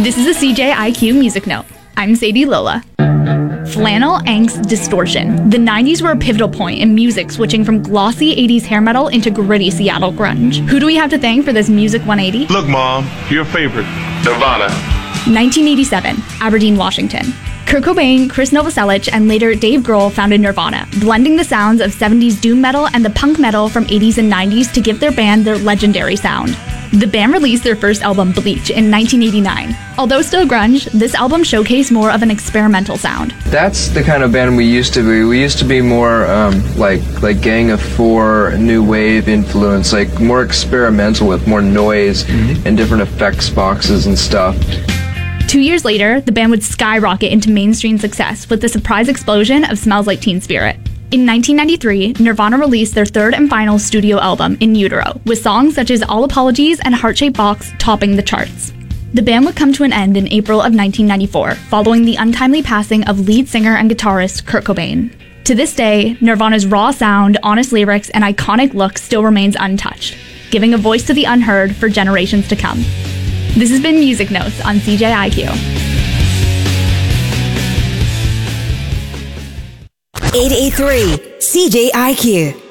This is a CJIQ Music Note. I'm Sadie Lola. Flannel Angst Distortion. The 90s were a pivotal point in music, switching from glossy 80s hair metal into gritty Seattle grunge. Who do we have to thank for this Music 180? Look, Mom, your favorite, Nirvana. 1987, Aberdeen, Washington. Kurt Cobain, Chris Novoselic, and later Dave Grohl founded Nirvana, blending the sounds of 70s doom metal and the punk metal from 80s and 90s to give their band their legendary sound. The band released their first album, Bleach, in 1989. Although still grunge, this album showcased more of an experimental sound. That's the kind of band we used to be. We used to be more like Gang of Four, new wave influence, like more experimental with more noise and different effects boxes and stuff. 2 years later, the band would skyrocket into mainstream success with the surprise explosion of Smells Like Teen Spirit. In 1993, Nirvana released their third and final studio album, In Utero, with songs such as All Apologies and Heart-Shaped Box topping the charts. The band would come to an end in April of 1994, following the untimely passing of lead singer and guitarist Kurt Cobain. To this day, Nirvana's raw sound, honest lyrics, and iconic look still remains untouched, giving a voice to the unheard for generations to come. This has been Music Notes on CJIQ. 883 CJIQ.